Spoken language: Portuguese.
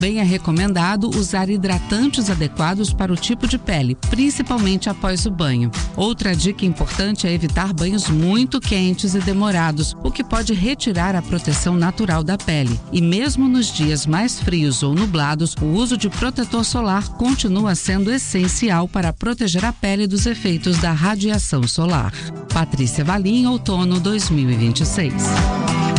Também é recomendado usar hidratantes adequados para o tipo de pele, principalmente após o banho. Outra dica importante é evitar banhos muito quentes e demorados, o que pode retirar a proteção natural da pele. E mesmo nos dias mais frios ou nublados, o uso de protetor solar continua sendo essencial para proteger a pele dos efeitos da radiação solar. Patrícia Valim, outono 2026.